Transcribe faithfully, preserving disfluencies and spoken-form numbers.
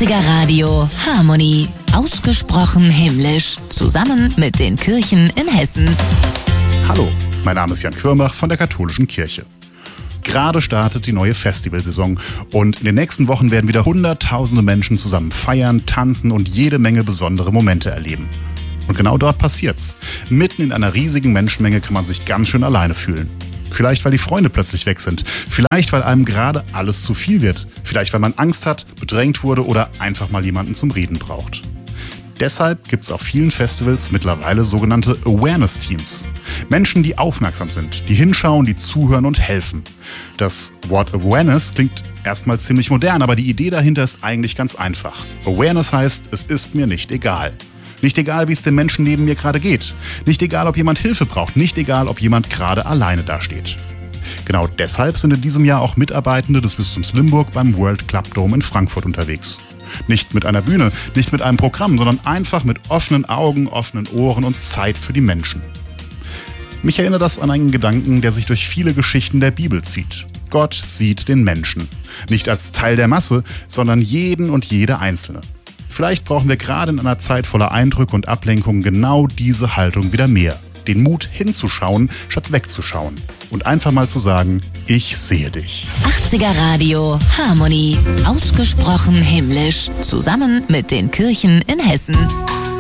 achtziger Radio Harmonie. Ausgesprochen himmlisch. Zusammen mit den Kirchen in Hessen. Hallo, mein Name ist Jan Quirmbach von der Katholischen Kirche. Gerade startet die neue Festivalsaison und in den nächsten Wochen werden wieder hunderttausende Menschen zusammen feiern, tanzen und jede Menge besondere Momente erleben. Und genau dort passiert's. Mitten in einer riesigen Menschenmenge kann man sich ganz schön alleine fühlen. Vielleicht, weil die Freunde plötzlich weg sind. Vielleicht, weil einem gerade alles zu viel wird. Vielleicht, weil man Angst hat, bedrängt wurde oder einfach mal jemanden zum Reden braucht. Deshalb gibt es auf vielen Festivals mittlerweile sogenannte Awareness-Teams. Menschen, die aufmerksam sind, die hinschauen, die zuhören und helfen. Das Wort Awareness klingt erstmal ziemlich modern, aber die Idee dahinter ist eigentlich ganz einfach. Awareness heißt, es ist mir nicht egal. Nicht egal, wie es den Menschen neben mir gerade geht. Nicht egal, ob jemand Hilfe braucht. Nicht egal, ob jemand gerade alleine dasteht. Genau deshalb sind in diesem Jahr auch Mitarbeitende des Bistums Limburg beim World Club Dome in Frankfurt unterwegs. Nicht mit einer Bühne, nicht mit einem Programm, sondern einfach mit offenen Augen, offenen Ohren und Zeit für die Menschen. Mich erinnert das an einen Gedanken, der sich durch viele Geschichten der Bibel zieht. Gott sieht den Menschen. Nicht als Teil der Masse, sondern jeden und jede Einzelne. Vielleicht brauchen wir gerade in einer Zeit voller Eindrücke und Ablenkungen genau diese Haltung wieder mehr. Den Mut hinzuschauen, statt wegzuschauen. Und einfach mal zu sagen, ich sehe dich. achtziger Radio Harmonie. Ausgesprochen himmlisch. Zusammen mit den Kirchen in Hessen.